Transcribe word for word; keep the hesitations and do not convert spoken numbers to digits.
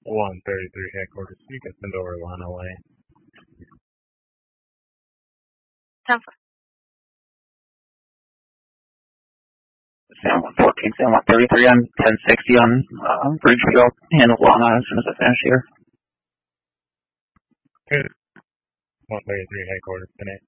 one thirty-three headquarters. You can send over Lana Way. ten four. San one fourteen, San one thirty-three on ten sixty on uh, Bridgefield. Handle Lana as soon as I finish here. Good. one thirty-three headquarters, ten eight.